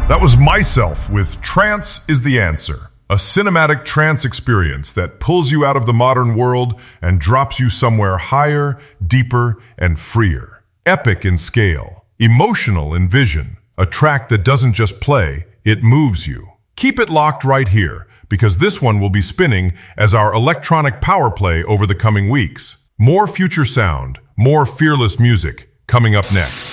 That was Myself with Trance is the Answer, a cinematic trance experience that pulls you out of the modern world and drops you somewhere higher, deeper, and freer. Epic in scale, emotional in vision, a track that doesn't just play, it moves you. Keep it locked right here, because this one will be spinning as our electronic power play over the coming weeks. More future sound, more fearless music, coming up next.